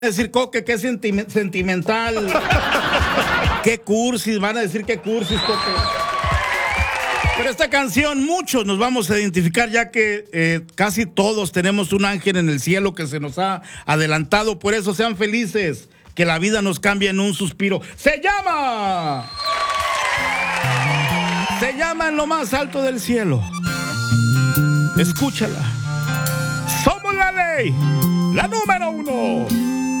decir, Coque, qué sentimental. Qué cursis, van a decir qué cursis, Coque. Pero esta canción, muchos nos vamos a identificar, ya que casi todos tenemos un ángel en el cielo que se nos ha adelantado. Por eso sean felices, que la vida nos cambie en un suspiro. ¡Se llama En lo más alto del cielo! Escúchala. Somos la ley, la número 1.